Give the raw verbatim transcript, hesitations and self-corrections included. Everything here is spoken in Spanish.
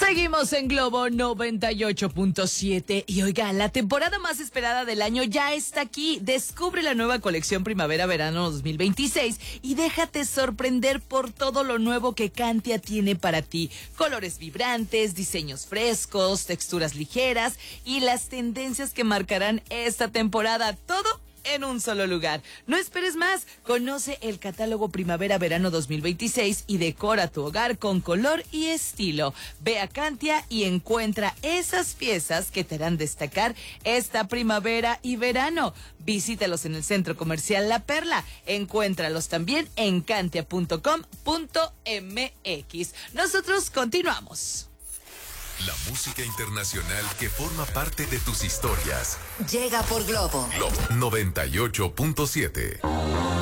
Seguimos en Globo noventa y ocho punto siete y oigan, la temporada más esperada del año ya está aquí. Descubre la nueva colección Primavera-Verano dos mil veintiséis y déjate sorprender por todo lo nuevo que Cantia tiene para ti. Colores vibrantes, diseños frescos, texturas ligeras y las tendencias que marcarán esta temporada. Todo en un solo lugar. No esperes más. Conoce el catálogo Primavera-Verano dos mil veintiséis y decora tu hogar con color y estilo. Ve a Cantia y encuentra esas piezas que te harán destacar esta primavera y verano. Visítalos en el Centro Comercial La Perla. Encuéntralos también en cantia punto com punto m x. Nosotros continuamos. La música internacional que forma parte de tus historias. Llega por Globo. Globo noventa y ocho punto siete.